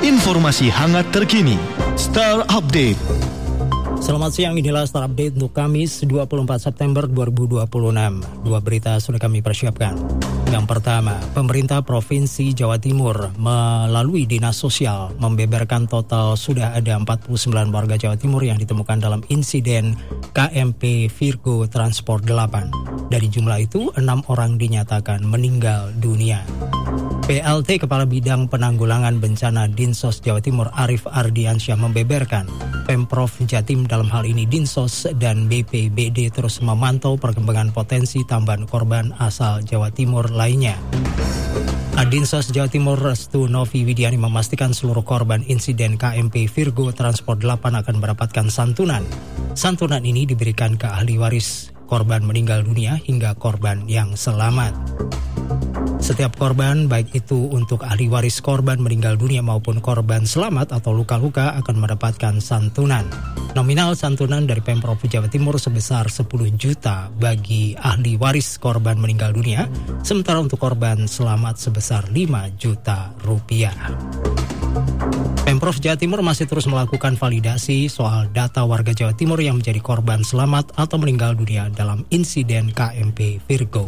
Informasi hangat terkini. Star Update. Selamat siang, inilah Star Update untuk Kamis 24 September 2026. Dua berita sudah kami persiapkan. Yang pertama, pemerintah Provinsi Jawa Timur melalui Dinas Sosial membeberkan total sudah ada 49 warga Jawa Timur yang ditemukan dalam insiden KMP Virgo Transport 8. Dari jumlah itu, 6 orang dinyatakan meninggal dunia. PLT Kepala Bidang Penanggulangan Bencana Dinsos Jawa Timur Arif Ardiansyah membeberkan Pemprov Jatim dalam hal ini Dinsos dan BPBD terus memantau perkembangan potensi tambahan korban asal Jawa Timur lainnya. Dinsos Jawa Timur Restu Novi Widiani memastikan seluruh korban insiden KMP Virgo Transport 8 akan mendapatkan santunan. Santunan ini diberikan ke ahli waris korban meninggal dunia hingga korban yang selamat. Setiap korban, baik itu untuk ahli waris korban meninggal dunia maupun korban selamat atau luka-luka akan mendapatkan santunan. Nominal santunan dari Pemprov Jawa Timur sebesar 10 juta bagi ahli waris korban meninggal dunia, sementara untuk korban selamat sebesar 5 juta rupiah. Pemprov Jawa Timur masih terus melakukan validasi soal data warga Jawa Timur yang menjadi korban selamat atau meninggal dunia dalam insiden KMP Virgo.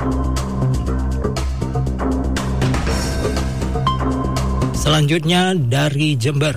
Selanjutnya dari Jember.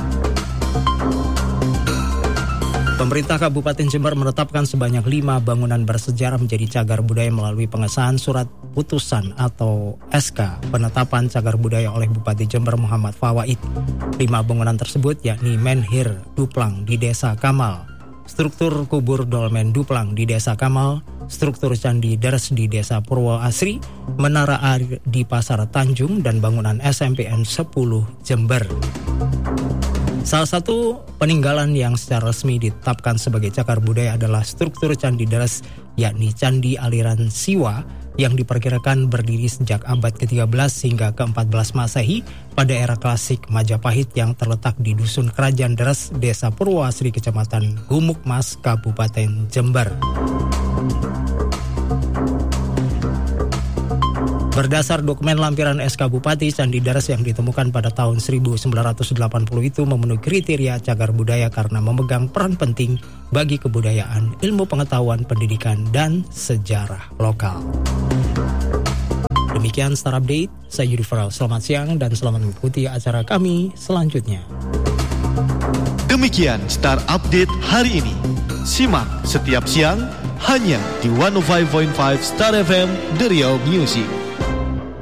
Pemerintah Kabupaten Jember menetapkan sebanyak 5 bangunan bersejarah menjadi cagar budaya melalui pengesahan surat putusan atau SK penetapan cagar budaya oleh Bupati Jember Muhammad Fawaid. 5 bangunan tersebut yakni Menhir Duplang di Desa Kamal, struktur kubur Dolmen Duplang di Desa Kamal, struktur Candi Deres di Desa Purwo Asri, Menara Air di Pasar Tanjung, dan bangunan SMPN 10 Jember. Salah satu peninggalan yang secara resmi ditetapkan sebagai cagar budaya adalah struktur Candi Deres, yakni Candi Aliran Siwa yang diperkirakan berdiri sejak abad ke-13 hingga ke-14 Masehi pada era klasik Majapahit yang terletak di Dusun Kerajaan Deres, Desa Purwoasri, Kecamatan Gumukmas, Kabupaten Jember. Berdasar dokumen lampiran SK Bupati, Candi Deres yang ditemukan pada tahun 1980 itu memenuhi kriteria cagar budaya karena memegang peran penting bagi kebudayaan, ilmu pengetahuan, pendidikan, dan sejarah lokal. Demikian Star Update, saya Yudi Farel. Selamat siang dan selamat mengikuti acara kami selanjutnya. Demikian Star Update hari ini. Simak setiap siang hanya di 105.5 Star FM The Real Music.